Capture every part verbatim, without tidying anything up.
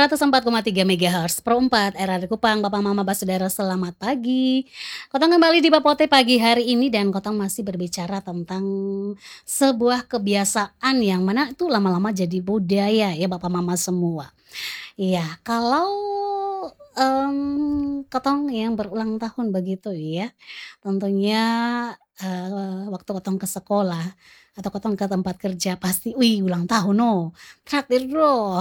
seratus empat koma tiga megahertz Pro empat R R Kupang, Bapak Mama Basudara selamat pagi. Kotong kembali di Bapote pagi hari ini dan Kotong masih berbicara tentang sebuah kebiasaan yang mana itu lama-lama jadi budaya ya Bapak Mama semua. Iya, kalau, mmm, Kotong yang berulang tahun begitu ya, tentunya, eee, waktu Kotong ke sekolah atau Kotong ke tempat kerja pasti, "Wih ulang tahun oh, traktir bro."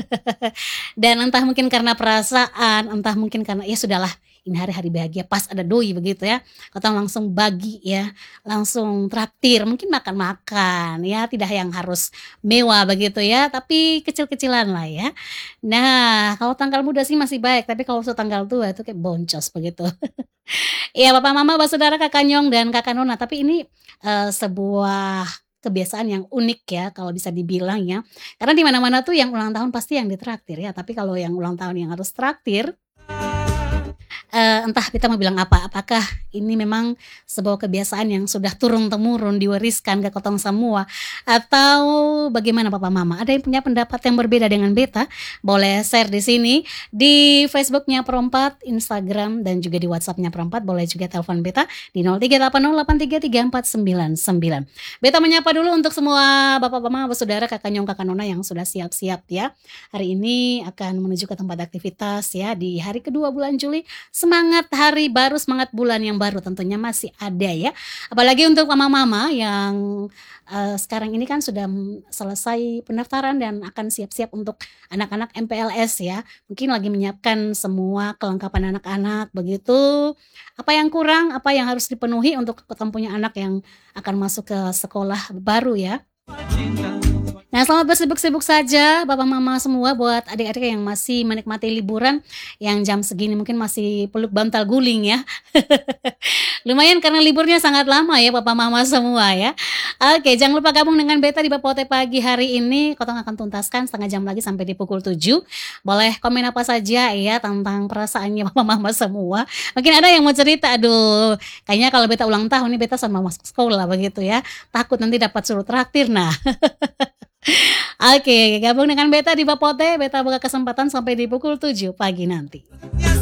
Dan entah mungkin karena perasaan, entah mungkin karena ya sudahlah ini hari-hari bahagia pas ada doi begitu ya, Kotong langsung bagi ya, langsung traktir, mungkin makan-makan ya, tidak yang harus mewah begitu ya, tapi kecil-kecilan lah ya. Nah, kalau tanggal muda sih masih baik, tapi kalau sudah tanggal tua itu kayak boncos begitu. Iya, Papa Mama, Saudara, Kakak Nyong, dan Kakak Nona, tapi ini, eee, sebuah kebiasaan yang unik ya kalau bisa dibilang ya, karena di mana-mana tuh yang ulang tahun pasti yang ditraktir ya, tapi kalau yang ulang tahun yang harus traktir Eee, entah kita mau bilang apa, apakah ini memang sebuah kebiasaan yang sudah turun-temurun diwariskan ke Kotong semua, atau bagaimana Papa Mama? Ada yang punya pendapat yang berbeda dengan beta? Boleh share di sini, di Facebooknya nya Perempat, Instagram, dan juga di WhatsApp-nya Perempat, boleh juga telepon beta di nol tiga delapan nol delapan tiga tiga empat sembilan sembilan. Beta menyapa dulu untuk semua Bapak Mama, Saudara, Kakak Nyong, Kakak Nona yang sudah siap-siap ya. Hari ini akan menuju ke tempat aktivitas ya di hari kedua bulan Juli. Semangat hari baru, semangat bulan yang baru tentunya masih ada ya. Apalagi untuk mama-mama yang, eee, sekarang ini kan sudah m selesai pendaftaran dan akan siap-siap untuk anak-anak M P L S ya. Mungkin lagi menyiapkan semua kelengkapan anak-anak begitu. Apa yang kurang, apa yang harus dipenuhi untuk Kotong punya anak yang akan masuk ke sekolah baru ya. Nah, selamat bersibuk-sibuk saja Bapak Mama semua, buat adik-adik yang masih menikmati liburan, yang jam segini mungkin masih peluk bantal guling ya. Lumayan karena liburnya sangat lama ya Papa Mama semua ya. Oke, jangan lupa gabung dengan beta di Bapote pagi hari ini, Kotong akan tuntaskan setengah jam lagi sampai di pukul tujuh. Boleh komen apa saja ya tentang perasaannya Papa Mama semua. Mungkin ada yang mau cerita, aduh kayaknya kalau beta ulang tahun nih beta sama masuk sekolah begitu ya, takut nanti dapat suruh traktir nah. Oke, gabung dengan beta di Bapote, beta buka kesempatan sampai di pukul tujuh pagi nanti.